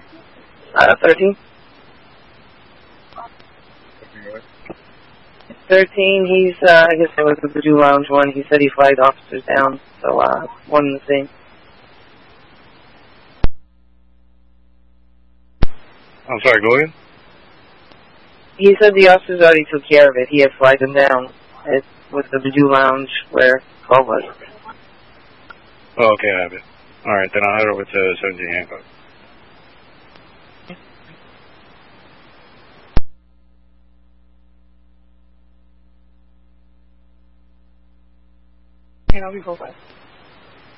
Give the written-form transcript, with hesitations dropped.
13. 13, he's, I guess it was the Purdue Lounge one. He said he flagged officers down, so, one and the same. I'm sorry, go ahead. He said the officers already took care of it. He had flagged them down. It was the Purdue Lounge where 12 was. Oh, okay, I have it. Alright, then I'll head over to 17 Hancock. And I'll be full 5.